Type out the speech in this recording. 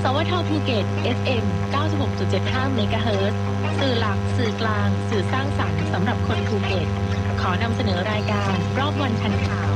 สวทภูเก็ต FM 96.75 เมกะเฮิรตซ์สื่อหลักสื่อกลางสื่อสร้างสรรค์สำหรับคนภูเก็ตขอนำเสนอรายการรอบวันทันข่าว